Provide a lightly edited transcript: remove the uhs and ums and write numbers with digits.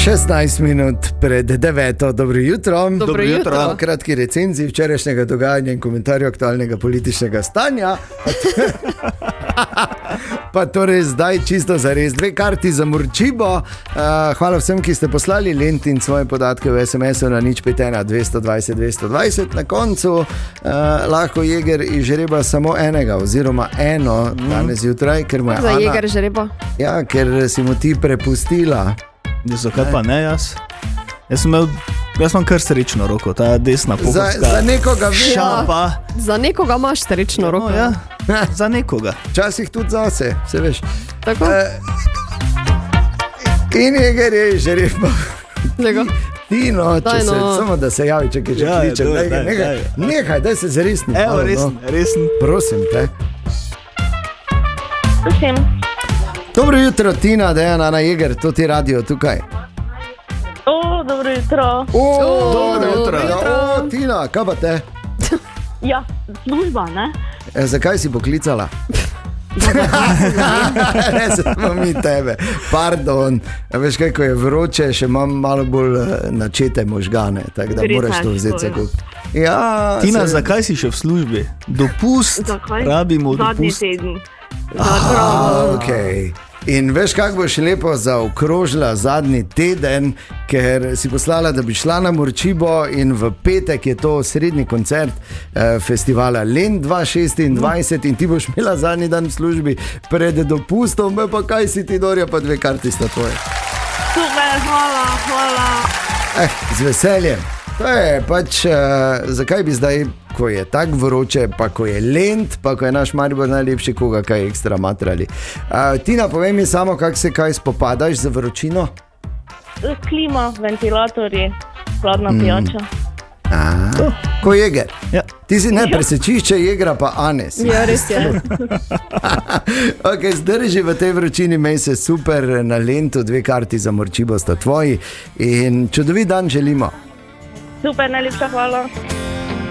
16 minut pred 9. Dobro jutro. Dobro jutro. Kratki recenziji včerajšnjega dogajanja in komentarjev aktualnega političnega stanja. Pa torej zdaj čisto zares 2 karti za Murčibo. Hvala vsem, ki ste poslali lent in svoje podatke v SMS-u na 051 220 220. Na koncu lahko Jeger izžreba samo enega oziroma eno danes jutraj, ker mu je Za Ana... Jeger žreba? Ja, ker si mu ti prepustila. Zakaj pa ne jaz? Jaz imam kar srečno roko, ta desna pohodka. Za nekoga šapa. Za nekoga imaš srečno roko. No, ja. Za nekoga. Včasih tudi zase, se veš. Tako? In Jeger je žreba. Tino, samo da se javi, če že kličem. Nehaj, daj se zaresni. Evo, resen. Prosim te. Prosim. Dobro jutro, Tina, Dejana, Ana, Jeger, to ti radio tukaj. Dobro jutro. Dobro jutro. Tina, kaj pa te? Ja, služba, ne? Zakaj si poklicala? Ne, samo mi tebe. Pardon, veš kaj, ko je vroče, še imam malo bolj načete možgane, tako da moraš to vzeti za kup. Ja, Tina, zakaj si še v službi? Dopust, rabimo dopust. Zadnji teden. Okay. In veš, kako boš lepo zaokrožila zadnji teden, ker si poslala, da bi šla na Murčibo in v petek je to srednji koncert festivala Lent 2026 in ti boš imela zadnji dan v službi pred dopustom, pa kaj si ti, Dorja, pa 2 karti sta tvoje. Super, hvala. Z veseljem. To je pač, zakaj bi zdaj, ko je tako vroče, pa ko je Lent, pa ko je naš Maribor najlepši, koga kaj ekstra matrali. Tina, povej mi samo, kako se kaj spopadaš z vročino? Klima, ventilatorji, hladna pijača. Ko Jeger. Ja. Ti si ne presečišče Jegera pa Anes. Ja, res je. Ok, zdrži v tej vročini, mej se super na Lentu, 2 karti za Murčibo sta tvoji in čudovit dan želimo. Super, najlepša hvala.